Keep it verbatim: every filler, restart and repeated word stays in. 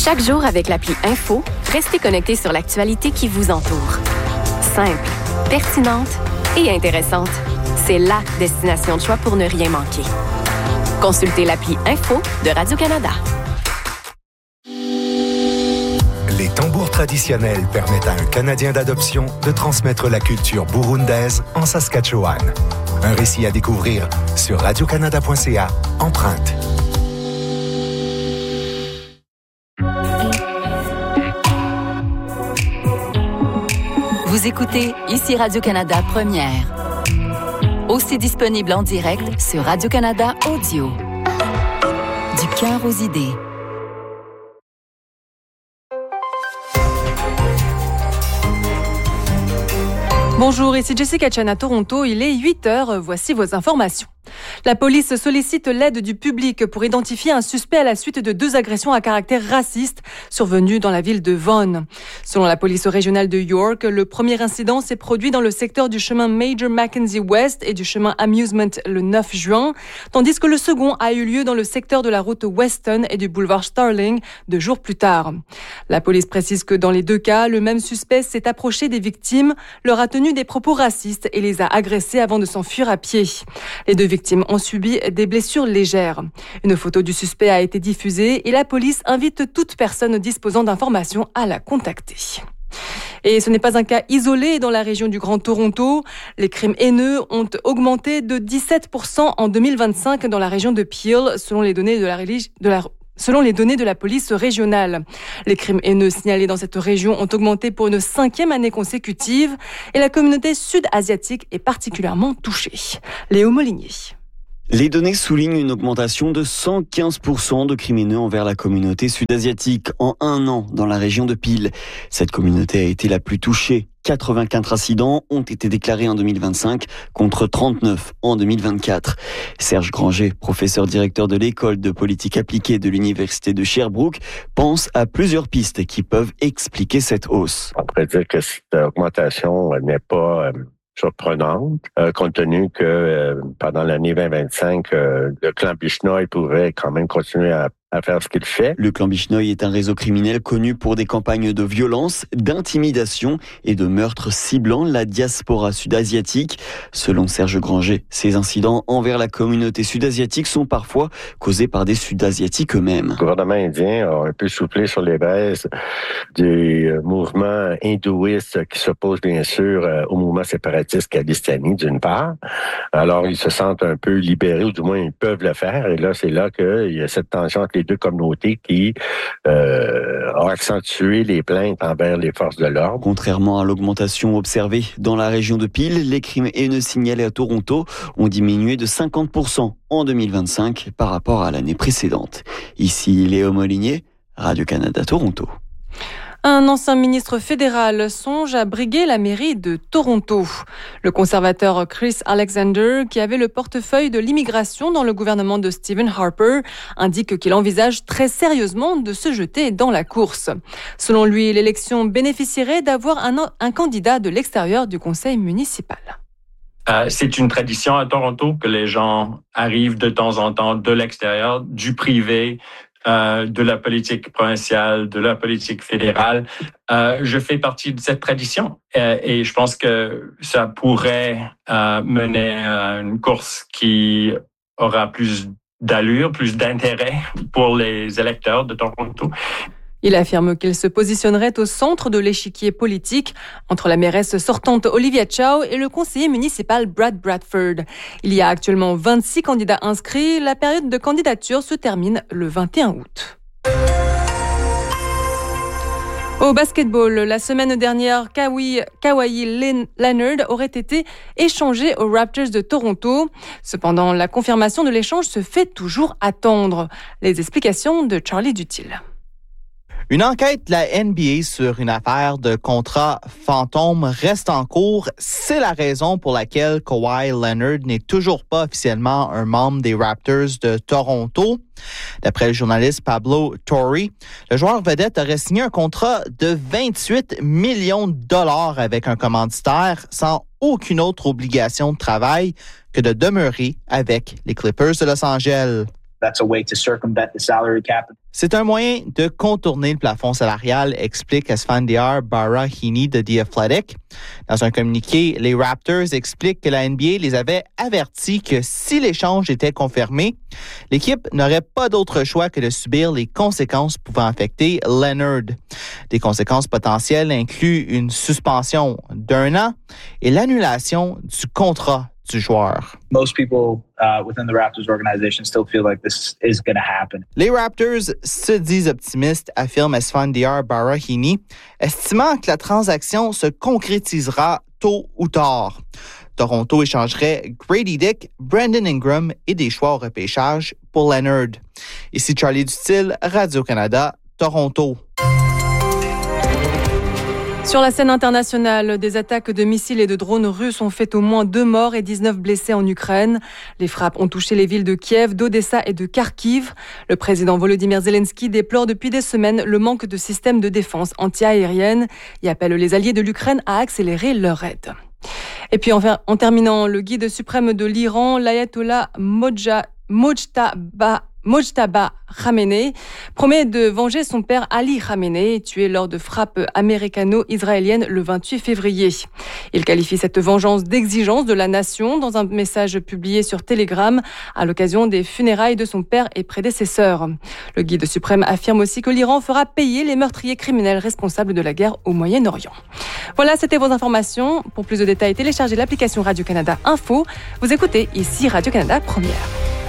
Chaque jour avec l'appli Info, restez connecté sur l'actualité qui vous entoure. Simple, pertinente et intéressante. C'est la destination de choix pour ne rien manquer. Consultez l'appli Info de Radio-Canada. Les tambours traditionnels permettent à un Canadien d'adoption de transmettre la culture burundaise en Saskatchewan. Un récit à découvrir sur radio canada point c a, empreinte. Vous écoutez ici Radio-Canada Première. Aussi disponible en direct sur Radio-Canada Audio. Du cœur aux idées. Bonjour, ici Jessica Chen à Toronto. Il est huit heures. Voici vos informations. La police sollicite l'aide du public pour identifier un suspect à la suite de deux agressions à caractère raciste survenues dans la ville de Vaughan. Selon la police régionale de York, le premier incident s'est produit dans le secteur du chemin Major Mackenzie West et du chemin Amusement le neuf juin, tandis que le second a eu lieu dans le secteur de la route Weston et du boulevard Starling deux jours plus tard. La police précise que dans les deux cas, le même suspect s'est approché des victimes, leur a tenu des propos racistes et les a agressés avant de s'enfuir à pied. Les deux victimes ont subi des blessures légères. Une photo du suspect a été diffusée et la police invite toute personne disposant d'informations à la contacter. Et ce n'est pas un cas isolé dans la région du Grand Toronto. Les crimes haineux ont augmenté de dix-sept pour cent en deux mille vingt-cinq dans la région de Peel, selon les données de la, religi- de la Selon les données de la police régionale. Les crimes haineux signalés dans cette région ont augmenté pour une cinquième année consécutive et la communauté sud-asiatique est particulièrement touchée. Léo Molinier. Les données soulignent une augmentation de cent quinze pour cent de crimes haineux envers la communauté sud-asiatique en un an dans la région de Peel. Cette communauté a été la plus touchée. quatre-vingt-quatre incidents ont été déclarés en deux mille vingt-cinq contre trente-neuf en deux mille vingt-quatre. Serge Granger, professeur directeur de l'école de politique appliquée de l'université de Sherbrooke, pense à plusieurs pistes qui peuvent expliquer cette hausse. On pourrait dire que cette augmentation n'est pas euh, surprenante, euh, compte tenu que euh, pendant l'année vingt vingt-cinq, euh, le clan Bishnoi pourrait quand même continuer à à faire ce qu'il fait. Le clan Bishnoi est un réseau criminel connu pour des campagnes de violence, d'intimidation et de meurtres ciblant la diaspora sud-asiatique. Selon Serge Granger, ces incidents envers la communauté sud-asiatique sont parfois causés par des sud-asiatiques eux-mêmes. Le gouvernement indien a un peu soufflé sur les braises des mouvements hindouistes qui s'opposent bien sûr au mouvement séparatiste khalistani d'une part. Alors ils se sentent un peu libérés, ou du moins ils peuvent le faire. Et là, c'est là qu'il y a cette tension entre les deux communautés qui euh, ont accentué les plaintes envers les forces de l'ordre. Contrairement à l'augmentation observée dans la région de Peel, les crimes haineux signalés à Toronto ont diminué de cinquante pour cent en deux mille vingt-cinq par rapport à l'année précédente. Ici Léo Molinier, Radio-Canada Toronto. Un ancien ministre fédéral songe à briguer la mairie de Toronto. Le conservateur Chris Alexander, qui avait le portefeuille de l'immigration dans le gouvernement de Stephen Harper, indique qu'il envisage très sérieusement de se jeter dans la course. Selon lui, l'élection bénéficierait d'avoir un, un candidat de l'extérieur du conseil municipal. Euh, c'est une tradition à Toronto que les gens arrivent de temps en temps de l'extérieur, du privé, Euh, de la politique provinciale, de la politique fédérale. Euh, je fais partie de cette tradition euh, et je pense que ça pourrait euh, mener à une course qui aura plus d'allure, plus d'intérêt pour les électeurs de Toronto. Il affirme qu'il se positionnerait au centre de l'échiquier politique entre la mairesse sortante Olivia Chow et le conseiller municipal Brad Bradford. Il y a actuellement vingt-six candidats inscrits. La période de candidature se termine le vingt et un août. Au basketball, la semaine dernière, Kawhi, Kawhi Leonard aurait été échangé aux Raptors de Toronto. Cependant, la confirmation de l'échange se fait toujours attendre. Les explications de Charlie Dutil. Une enquête de la N B A sur une affaire de contrat fantôme reste en cours. C'est la raison pour laquelle Kawhi Leonard n'est toujours pas officiellement un membre des Raptors de Toronto. D'après le journaliste Pablo Torre, le joueur vedette aurait signé un contrat de vingt-huit millions de dollars avec un commanditaire sans aucune autre obligation de travail que de demeurer avec les Clippers de Los Angeles. that's a way to circumvent the salary cap. C'est un moyen de contourner le plafond salarial, explique Esfandiar Barahini de The Athletic. Dans un communiqué, les Raptors expliquent que la N B A les avait avertis que si l'échange était confirmé, l'équipe n'aurait pas d'autre choix que de subir les conséquences pouvant affecter Leonard. Des conséquences potentielles incluent une suspension d'un an et l'annulation du contrat du joueur. Most people uh, within the Raptors organization still feel like this is going to happen. Les Raptors se disent optimistes, affirme Esfandiar Barahini, estimant que la transaction se concrétisera tôt ou tard. Toronto échangerait Grady Dick, Brandon Ingram et des choix au repêchage pour Leonard. Ici Charlie Dutil, Radio-Canada, Toronto. Sur la scène internationale, des attaques de missiles et de drones russes ont fait au moins deux morts et dix-neuf blessés en Ukraine. Les frappes ont touché les villes de Kiev, d'Odessa et de Kharkiv. Le président Volodymyr Zelensky déplore depuis des semaines le manque de systèmes de défense anti-aérienne et appelle les alliés de l'Ukraine à accélérer leur aide. Et puis enfin, en terminant, le guide suprême de l'Iran, l'ayatollah Moja, Mojtaba Mojtaba Khamenei promet de venger son père Ali Khamenei, tué lors de frappes américano-israéliennes le vingt-huit février. Il qualifie cette vengeance d'exigence de la nation dans un message publié sur Telegram à l'occasion des funérailles de son père et prédécesseur. Le guide suprême affirme aussi que l'Iran fera payer les meurtriers criminels responsables de la guerre au Moyen-Orient. Voilà, c'était vos informations. Pour plus de détails, téléchargez l'application Radio-Canada Info. Vous écoutez ici Radio-Canada Première.